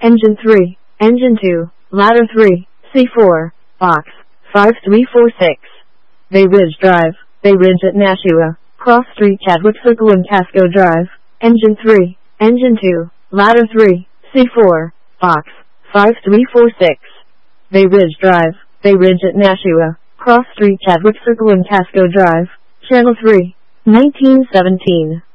Engine 3, Engine 2, Ladder 3, C4, Box 5346. Bay Ridge Drive, Bay Ridge at Nashua, Cross Street, Chadwick Circle and Casco Drive. Engine 3, Engine 2, Ladder 3, C4, Box 5346. Bay Ridge Drive, Bay Ridge at Nashua, Cross Street, Chadwick Circle and Casco Drive. Channel 3, 1917.